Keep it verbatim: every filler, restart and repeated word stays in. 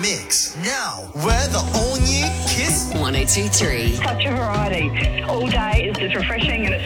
mix. Now, we're the all new Kiss one oh two three. Such a variety. All day is just refreshing and it's